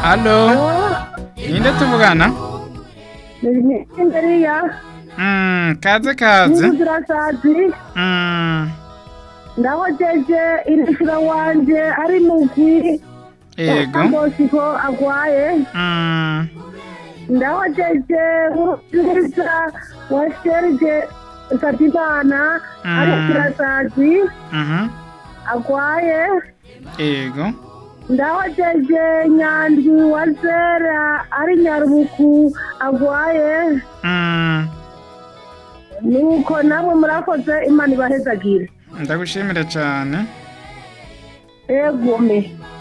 Allo, ninde tuvugana? Ni Maria. Kaze kaze. Nibuzirasazi. Mm, Ndahojeje irishura wanje ari mugwi. Ego. Ndosiko agwaye. Mm, Ndahojeje urubyiza wa Serge Sativana ari kirasazi agwaye. Ego. Ndahojeje Nyandwi wa Zera ari Nyarubuku agwaye. Nuko namwe murakoze Imana ibahezagire. Ndagushimira cyane. Egome.